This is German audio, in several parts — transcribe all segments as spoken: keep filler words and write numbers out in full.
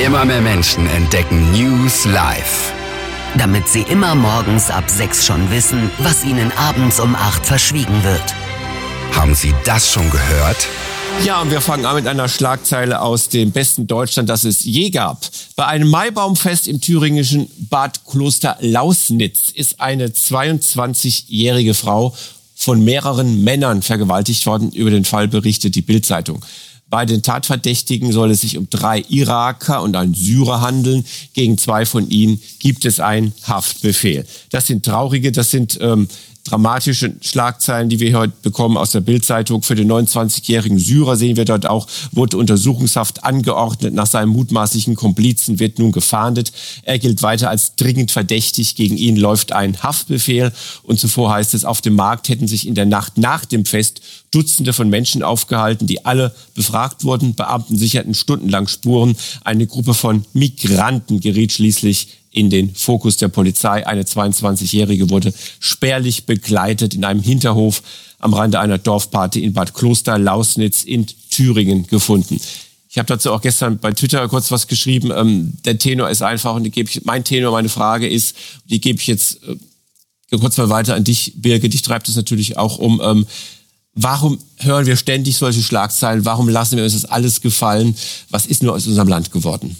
Immer mehr Menschen entdecken News live. Damit sie immer morgens ab sechs schon wissen, was ihnen abends um acht verschwiegen wird. Haben Sie das schon gehört? Ja, und wir fangen an mit einer Schlagzeile aus dem besten Deutschland, das es je gab. Bei einem Maibaumfest im thüringischen Bad Kloster-Lausnitz ist eine zweiundzwanzigjährige Frau von mehreren Männern vergewaltigt worden. Über den Fall berichtet die Bild-Zeitung. Bei den Tatverdächtigen soll es sich um drei Iraker und einen Syrer handeln. Gegen zwei von ihnen gibt es einen Haftbefehl. Das sind traurige, das sind ähm, dramatische Schlagzeilen, die wir heute bekommen aus der Bild-Zeitung. Für den neunundzwanzigjährigen Syrer sehen wir dort auch, wurde Untersuchungshaft angeordnet. Nach seinem mutmaßlichen Komplizen wird nun gefahndet. Er gilt weiter als dringend verdächtig. Gegen ihn läuft ein Haftbefehl. Und zuvor heißt es, auf dem Markt hätten sich in der Nacht nach dem Fest Dutzende von Menschen aufgehalten, die alle befragt wurden. Beamten sicherten stundenlang Spuren. Eine Gruppe von Migranten geriet schließlich in den Fokus der Polizei. Eine zweiundzwanzigjährige wurde spärlich begleitet in einem Hinterhof am Rande einer Dorfparty in Bad Kloster-Lausnitz in Thüringen gefunden. Ich habe dazu auch gestern bei Twitter kurz was geschrieben. Ähm, der Tenor ist einfach, und die gebe ich, mein Tenor, meine Frage ist, die gebe ich jetzt äh, kurz mal weiter an dich, Birgit. Dich treibt es natürlich auch um. Ähm, warum hören wir ständig solche Schlagzeilen? Warum lassen wir uns das alles gefallen? Was ist nur aus unserem Land geworden?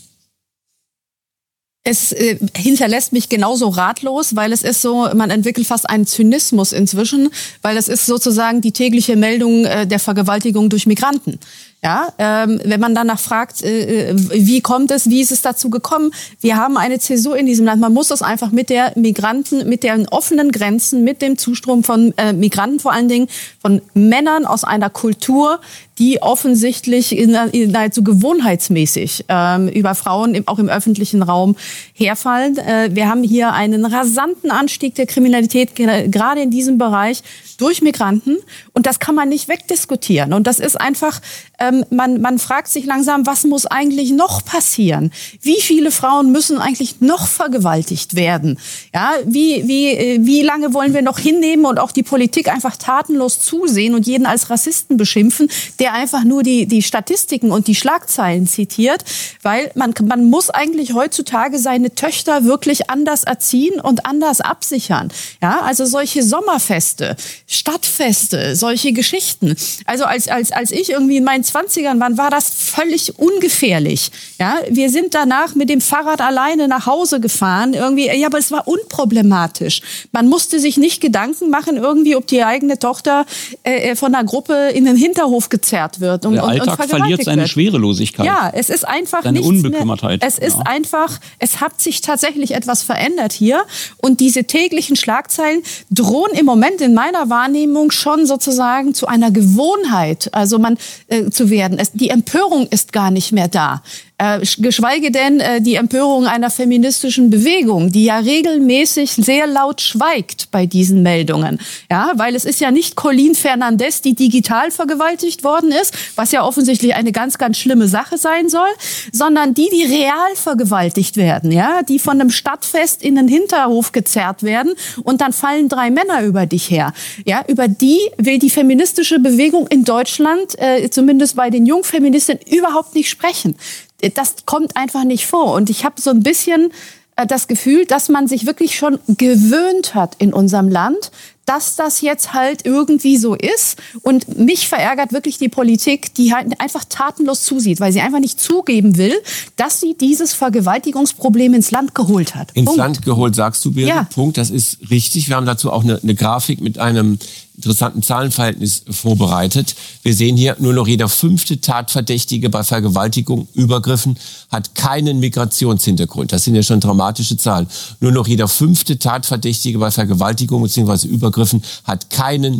Es äh, hinterlässt mich genauso ratlos, weil es ist so, man entwickelt fast einen Zynismus inzwischen, weil es ist sozusagen die tägliche Meldung äh, der Vergewaltigung durch Migranten. Ja, ähm, wenn man danach fragt, äh, wie kommt es, wie ist es dazu gekommen? Wir haben eine Zäsur in diesem Land. Man muss das einfach mit der Migranten, mit den offenen Grenzen, mit dem Zustrom von äh, Migranten vor allen Dingen, von Männern aus einer Kultur, die offensichtlich in, in, nahezu gewohnheitsmäßig ähm, über Frauen im, auch im öffentlichen Raum herfallen. Äh, wir haben hier einen rasanten Anstieg der Kriminalität, gerade in diesem Bereich, durch Migranten. Und das kann man nicht wegdiskutieren. Und das ist einfach, ähm, man, man fragt sich langsam, was muss eigentlich noch passieren? Wie viele Frauen müssen eigentlich noch vergewaltigt werden? Ja, wie, wie, wie lange wollen wir noch hinnehmen und auch die Politik einfach tatenlos zusehen und jeden als Rassisten beschimpfen, der einfach nur die, die Statistiken und die Schlagzeilen zitiert? Weil man, man muss eigentlich heutzutage seine Töchter wirklich anders erziehen und anders absichern. Ja, also solche Sommerfeste, Stadtfeste, solche Geschichten. Also als, als, als ich irgendwie in meinen Zwanzigern war, war das völlig ungefährlich. Ja, wir sind danach mit dem Fahrrad alleine nach Hause gefahren. Irgendwie, ja, aber es war unproblematisch. Man musste sich nicht Gedanken machen, irgendwie, ob die eigene Tochter äh, von einer Gruppe in den Hinterhof gezerrt wird. Und, Der Alltag und verliert seine wird. Schwerelosigkeit. Ja, es ist einfach seine nichts Unbekümmertheit. Mehr. Es ist ja. einfach, es hat sich tatsächlich etwas verändert hier. Und diese täglichen Schlagzeilen drohen im Moment in meiner Wahrnehmung schon sozusagen zu einer Gewohnheit, also man äh, zu werden. Es, die Empörung ist gar nicht mehr da. Äh, geschweige denn äh, die Empörung einer feministischen Bewegung, die ja regelmäßig sehr laut schweigt bei diesen Meldungen. Ja, weil es ist ja nicht Colleen Fernandez, die digital vergewaltigt worden ist, was ja offensichtlich eine ganz, ganz schlimme Sache sein soll, sondern die, die real vergewaltigt werden, ja, die von einem Stadtfest in den Hinterhof gezerrt werden und dann fallen drei Männer über dich her. Ja, über die will die feministische Bewegung in Deutschland, äh, zumindest bei den Jungfeministinnen, überhaupt nicht sprechen. Das kommt einfach nicht vor. Und ich habe so ein bisschen äh, das Gefühl, dass man sich wirklich schon gewöhnt hat in unserem Land, dass das jetzt halt irgendwie so ist. Und mich verärgert wirklich die Politik, die halt einfach tatenlos zusieht, weil sie einfach nicht zugeben will, dass sie dieses Vergewaltigungsproblem ins Land geholt hat. Ins Punkt. Land geholt, sagst du, Birgit. Ja. Punkt, das ist richtig. Wir haben dazu auch eine, eine Grafik mit einem interessanten Zahlenverhältnis vorbereitet. Wir sehen hier, nur noch jeder fünfte Tatverdächtige bei Vergewaltigung, Übergriffen hat keinen Migrationshintergrund. Das sind ja schon dramatische Zahlen. Nur noch jeder fünfte Tatverdächtige bei Vergewaltigung bzw. Übergriffen hat keinen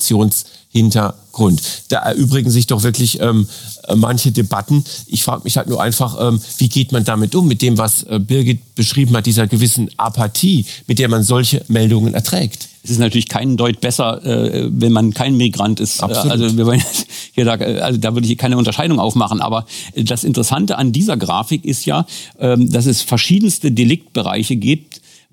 Migrationshintergrund. Da erübrigen sich doch wirklich ähm, manche Debatten. Ich frage mich halt nur einfach, ähm, wie geht man damit um, mit dem, was äh, Birgit beschrieben hat, dieser gewissen Apathie, mit der man solche Meldungen erträgt. Es ist natürlich keinen Deut besser, äh, wenn man kein Migrant ist. Absolut. Also wir wollen hier da, also da würde ich keine Unterscheidung aufmachen. Aber das Interessante an dieser Grafik ist ja, ähm, dass es verschiedenste Deliktbereiche gibt,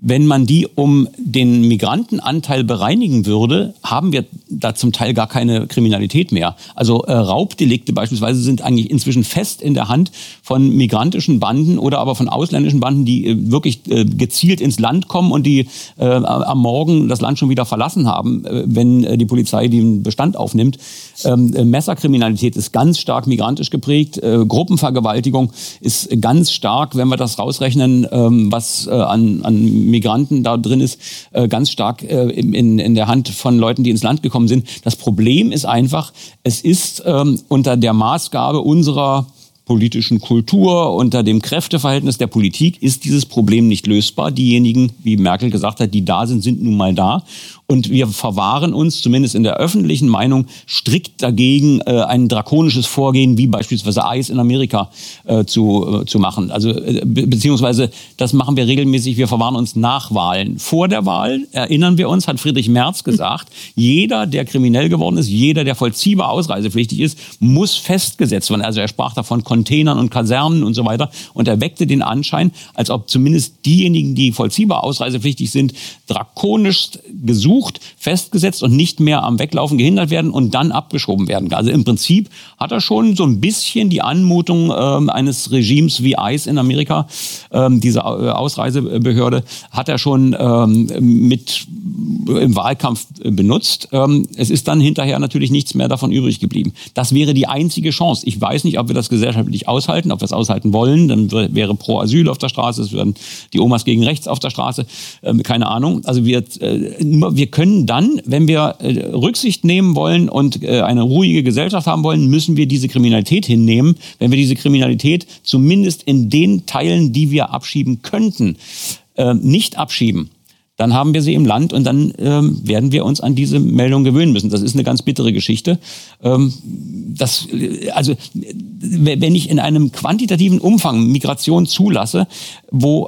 Wenn man die um den Migrantenanteil bereinigen würde, haben wir da zum Teil gar keine Kriminalität mehr. Also äh, Raubdelikte beispielsweise sind eigentlich inzwischen fest in der Hand von migrantischen Banden oder aber von ausländischen Banden, die äh, wirklich äh, gezielt ins Land kommen und die äh, am Morgen das Land schon wieder verlassen haben, äh, wenn äh, die Polizei den Bestand aufnimmt. Ähm, äh, Messerkriminalität ist ganz stark migrantisch geprägt. Äh, Gruppenvergewaltigung ist ganz stark, wenn wir das rausrechnen, ähm, was äh, an, an Migranten da drin ist, äh, ganz stark äh, in, in der Hand von Leuten, die ins Land gekommen sind. Das Problem ist einfach, es ist ähm, unter der Maßgabe unserer politischen Kultur, unter dem Kräfteverhältnis der Politik ist dieses Problem nicht lösbar. Diejenigen, wie Merkel gesagt hat, die da sind, sind nun mal da. Und wir verwahren uns, zumindest in der öffentlichen Meinung, strikt dagegen, äh, ein drakonisches Vorgehen, wie beispielsweise I C E in Amerika äh, zu, äh, zu machen. Also äh, be- beziehungsweise das machen wir regelmäßig, wir verwahren uns nach Wahlen. Vor der Wahl, erinnern wir uns, hat Friedrich Merz gesagt, jeder, der kriminell geworden ist, jeder, der vollziehbar ausreisepflichtig ist, muss festgesetzt werden. Also er sprach davon Containern und Kasernen und so weiter und er weckte den Anschein, als ob zumindest diejenigen, die vollziehbar ausreisepflichtig sind, drakonischst gesucht, festgesetzt und nicht mehr am Weglaufen gehindert werden und dann abgeschoben werden. Also im Prinzip hat er schon so ein bisschen die Anmutung ähm, eines Regimes wie I C E in Amerika, ähm, diese äh, Ausreisebehörde, hat er schon ähm, mit im Wahlkampf äh, benutzt. Ähm, es ist dann hinterher natürlich nichts mehr davon übrig geblieben. Das wäre die einzige Chance. Ich weiß nicht, ob wir das gesellschaftlich aushalten, ob wir es aushalten wollen. Dann w- wäre Pro Asyl auf der Straße, es wären die Omas gegen rechts auf der Straße. Ähm, keine Ahnung. Also wir, äh, nur, wir können dann, wenn wir äh, Rücksicht nehmen wollen und äh, eine ruhige Gesellschaft haben wollen, müssen wir diese Kriminalität hinnehmen. Wenn wir diese Kriminalität zumindest in den Teilen, die wir abschieben könnten, äh, nicht abschieben, dann haben wir sie im Land und dann ähm, werden wir uns an diese Meldung gewöhnen müssen. Das ist eine ganz bittere Geschichte. Ähm, das, also wenn ich in einem quantitativen Umfang Migration zulasse, wo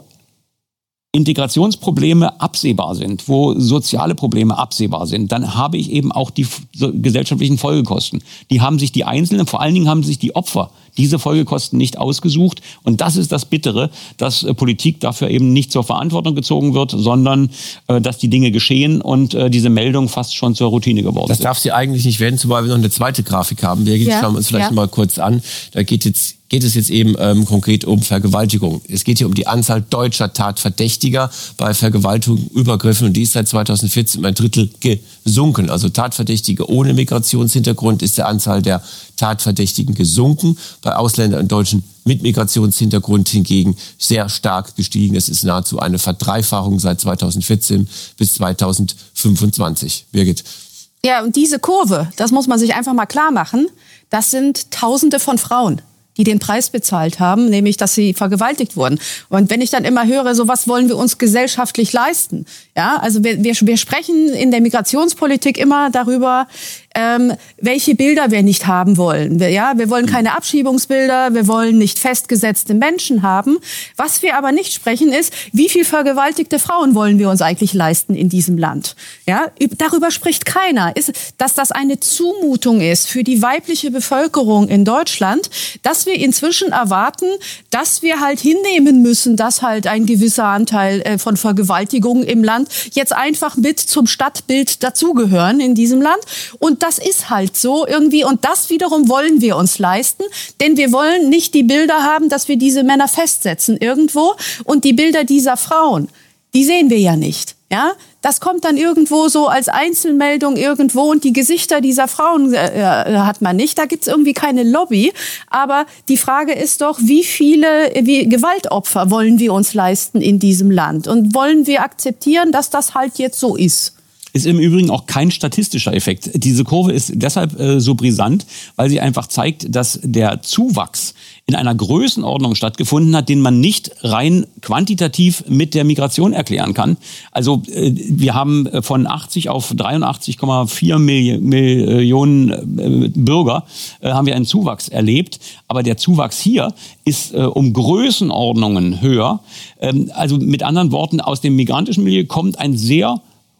Integrationsprobleme absehbar sind, wo soziale Probleme absehbar sind, dann habe ich eben auch die f- so gesellschaftlichen Folgekosten. Die haben sich die Einzelnen, vor allen Dingen haben sich die Opfer diese Folgekosten nicht ausgesucht. Und das ist das Bittere, dass äh, Politik dafür eben nicht zur Verantwortung gezogen wird, sondern äh, dass die Dinge geschehen und äh, diese Meldung fast schon zur Routine geworden Das sind. darf sie eigentlich nicht werden, zumal wir noch eine zweite Grafik haben. Wir Ja, schauen wir uns vielleicht ja. noch mal kurz an. Da geht jetzt geht es jetzt eben ähm, konkret um Vergewaltigung. Es geht hier um die Anzahl deutscher Tatverdächtiger bei Vergewaltigung, Übergriffen und die ist seit zweitausendvierzehn um ein Drittel gesunken. Also Tatverdächtige ohne Migrationshintergrund ist der Anzahl der Tatverdächtigen gesunken. Bei Ausländern und Deutschen mit Migrationshintergrund hingegen sehr stark gestiegen. Das ist nahezu eine Verdreifachung seit zweitausendvierzehn bis zweitausendfünfundzwanzig. Birgit. Ja, und diese Kurve, das muss man sich einfach mal klar machen, das sind Tausende von Frauen, die den Preis bezahlt haben, nämlich, dass sie vergewaltigt wurden. Und wenn ich dann immer höre, so was wollen wir uns gesellschaftlich leisten? Ja, also wir, wir, wir sprechen in der Migrationspolitik immer darüber, ähm, welche Bilder wir nicht haben wollen. Wir, ja, wir wollen keine Abschiebungsbilder, wir wollen nicht festgesetzte Menschen haben. Was wir aber nicht sprechen ist, wie viel vergewaltigte Frauen wollen wir uns eigentlich leisten in diesem Land? Ja, darüber spricht keiner. Ist, dass das eine Zumutung ist für die weibliche Bevölkerung in Deutschland, dass wir inzwischen erwarten, dass wir halt hinnehmen müssen, dass halt ein gewisser Anteil äh, von Vergewaltigungen im Land jetzt einfach mit zum Stadtbild dazugehören in diesem Land. Und das ist halt so irgendwie. Und das wiederum wollen wir uns leisten, denn wir wollen nicht die Bilder haben, dass wir diese Männer festsetzen irgendwo. Und die Bilder dieser Frauen, die sehen wir ja nicht. Ja, das kommt dann irgendwo so als Einzelmeldung irgendwo und die Gesichter dieser Frauen äh, hat man nicht. Da gibt's irgendwie keine Lobby. Aber die Frage ist doch, wie viele wie Gewaltopfer wollen wir uns leisten in diesem Land? Und wollen wir akzeptieren, dass das halt jetzt so ist? Ist im Übrigen auch kein statistischer Effekt. Diese Kurve ist deshalb äh, so brisant, weil sie einfach zeigt, dass der Zuwachs in einer Größenordnung stattgefunden hat, den man nicht rein quantitativ mit der Migration erklären kann. Also äh, wir haben von achtzig auf dreiundachtzig Komma vier Milli- Millionen äh, Bürger äh, haben wir einen Zuwachs erlebt. Aber der Zuwachs hier ist äh, um Größenordnungen höher. Ähm, also mit anderen Worten, aus dem migrantischen Milieu kommt ein sehr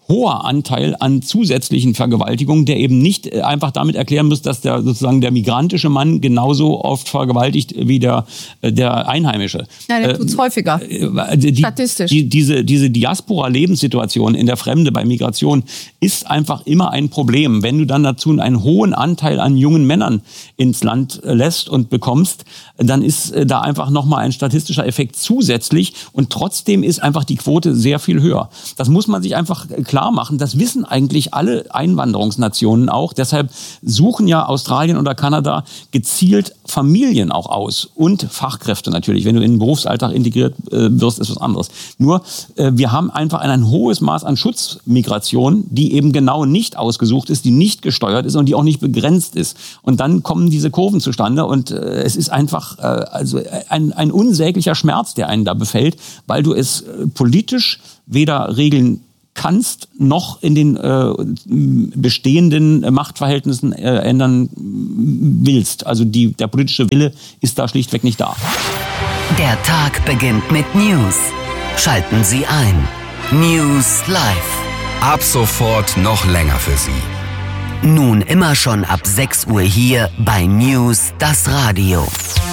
hoher Anteil an zusätzlichen Vergewaltigungen, der eben nicht einfach damit erklären muss, dass der sozusagen der migrantische Mann genauso oft vergewaltigt wie der der Einheimische. Ja, der tut's äh, häufiger. Die, Statistisch. Die, diese diese Diaspora-Lebenssituation in der Fremde bei Migration ist einfach immer ein Problem. Wenn du dann dazu einen hohen Anteil an jungen Männern ins Land lässt und bekommst, dann ist da einfach nochmal ein statistischer Effekt zusätzlich und trotzdem ist einfach die Quote sehr viel höher. Das muss man sich einfach klar machen. Das wissen eigentlich alle Einwanderungsnationen auch. Deshalb suchen ja Australien oder Kanada gezielt Familien auch aus und Fachkräfte natürlich. Wenn du in den Berufsalltag integriert äh, wirst, ist was anderes. Nur, äh, wir haben einfach ein, ein hohes Maß an Schutzmigration, die eben genau nicht ausgesucht ist, die nicht gesteuert ist und die auch nicht begrenzt ist. Und dann kommen diese Kurven zustande und äh, es ist einfach äh, also ein, ein unsäglicher Schmerz, der einen da befällt, weil du es äh, politisch weder regeln kannst, noch in den äh, bestehenden Machtverhältnissen äh, ändern willst. Also die, der politische Wille ist da schlichtweg nicht da. Der Tag beginnt mit News. Schalten Sie ein. News Live. Ab sofort noch länger für Sie. Nun immer schon ab sechs Uhr hier bei News, das Radio.